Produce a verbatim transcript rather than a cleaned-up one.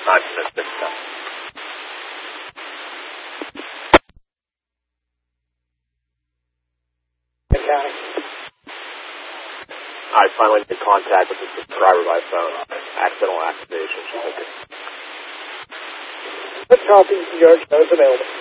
nine minutes, six seconds. County. I finally made contact with the subscriber by phone. Accidental activation. Let's copy the Judge knows available.